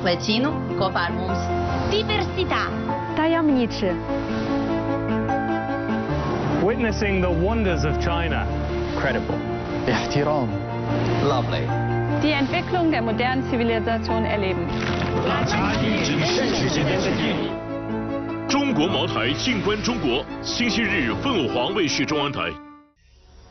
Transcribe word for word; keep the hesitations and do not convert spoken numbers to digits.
lecino kopā ar mums. Diversità. Tajemniczy. Witnessing the wonders of China. Credible. احترام. Lovely. Die Entwicklung der modernen Zivilisation erleben. 差异只是之间的距离。 中国茅台静观中国，星期日凤凰卫视中文台。